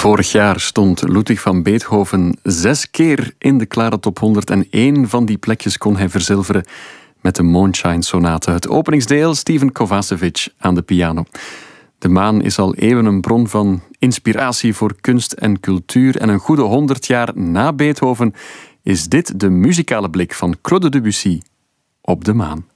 Vorig jaar stond Ludwig van Beethoven 6 keer in de klare top 100 en 1 van die plekjes kon hij verzilveren met de Moonshine Sonate. Het openingsdeel, Steven Kovacevic aan de piano. De maan is al eeuwen een bron van inspiratie voor kunst en cultuur en een goede 100 jaar na Beethoven is dit de muzikale blik van Claude Debussy op de maan.